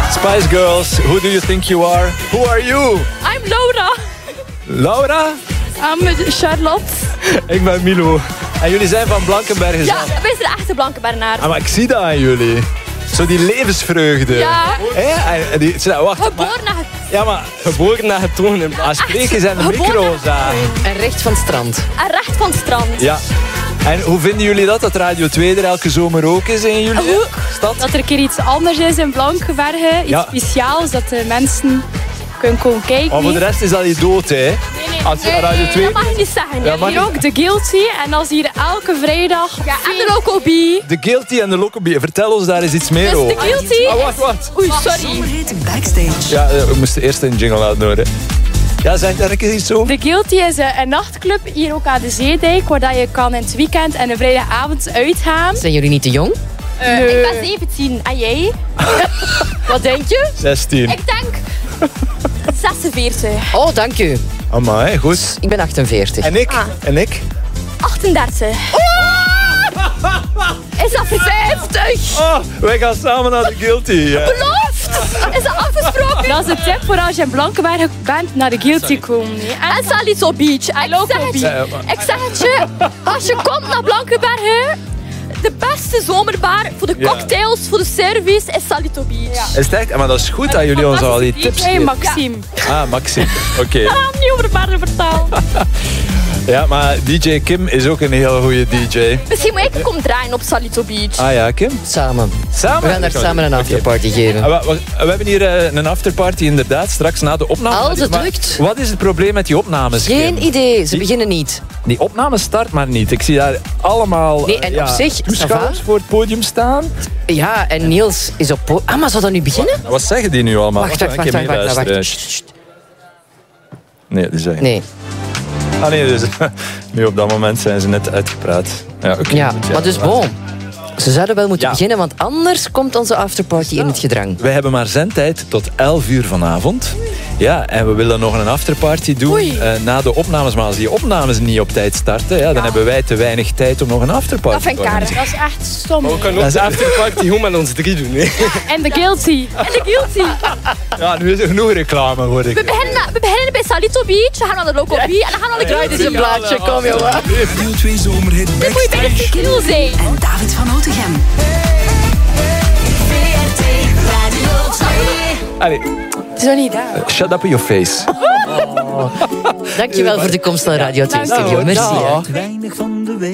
Spice Girls, who do you think you are? Who are you? I'm Laura. Laura? I'm Charlotte. Ik ben Milo. En jullie zijn van Blankenbergen Ja, zelf? wij zijn de echte Blankenbergenaar. Maar ik zie dat aan jullie. Zo die levensvreugde. Ja. Wacht. Geboren na getogen. Spreek eens aan de micro's aan. En recht van het strand. En recht van het strand. Ja. En hoe vinden jullie dat Radio 2 er elke zomer ook is in jullie stad? Dat er een keer iets anders is in Blankenbergen. Iets speciaals, dat de mensen kunnen komen kijken. Maar voor de rest is dat niet dood, hè? Nee. Als Radio 2... Dat mag je niet zeggen. Ja, Hier ook de Guilty. En als hier elke vrijdag... Ja, en de Locobie. De Guilty en de Locobie. Vertel ons daar eens iets meer Dus over. de Guilty... Wacht. Oei, sorry. Backstage. Ja, we moesten eerst een jingle laten horen. Ja, zeg daar een keer iets over. De Guilty is een nachtclub hier ook aan de Zeedijk. Waar dat je kan in het weekend en een vrijdagavond uitgaan. Zijn jullie niet te jong? Ik ben 17. En jij? Wat denk je? 16. Ik denk 46. Oh, dank u. Amai, goed. Ik ben 48. En ik? En ik? 38. Is dat 50? Oh, wij gaan samen naar de Guilty. Ja. Beloofd! Is dat afgesproken? Dat is een tip voor als je in Blankenbergen bent naar de Guilty komen. Nee. En Salito Beach. Ik zeg het je, als je komt naar Blankenbergen, de beste zomerbar voor de cocktails, voor de service is Salito Beach. Ja. Is het echt? Maar dat is goed dat jullie ons al die tips Hey, geven. Maxime. Ah, Maxime. Oké. Ik ga niet over de barren vertellen. Ja, maar DJ Kim is ook een heel goede DJ. Misschien moet ik komen draaien op Salito Beach. Ah ja, Kim? Samen. Samen? We gaan daar samen een afterparty geven. We hebben hier een afterparty inderdaad, straks na de opname. Als het Maar lukt. Wat is het probleem met die opnames, Kim? Geen idee, ze beginnen niet. Die opname start maar niet. Ik zie daar allemaal Nee, en op zich, toeschouwers ça va. voor het podium staan. Ja, en Niels is op... maar zou dat nu beginnen? Wat zeggen die nu allemaal? Wacht. een keer meeluisteren. Nee, die zeggen. Nee. Ah nee, dus nu op dat moment zijn ze net uitgepraat. Ja, oké. Ja, Goed, maar dus wacht. bon. Ze zouden wel moeten beginnen, want anders komt onze afterparty in het gedrang. Wij hebben maar zendtijd tot 11 uur vanavond. Ja, en we willen nog een afterparty doen na de opnames. Maar als die opnames niet op tijd starten, dan hebben wij te weinig tijd om nog een afterparty Dat vind ik te karig. organiseren. Dat is echt stom. We kunnen ook de afterparty gewoon met ons 3 doen. Hè. En de Guilty. En de Guilty. Ja, nu is er genoeg reclame, hoor ik. We beginnen bij Salito Beach, we gaan naar de Locobie en dan gaan we naar de Guilty. Dit is een plaatje, kom jongen. Radio 2 Zomerhit Dit moet je bij de Backstage. skill zijn. En David van Otegem. Allee, Het is nog niet daar. shut up in your face. Dankjewel voor de komst naar Radio 2 Studio. Merci. hè. Weinig van de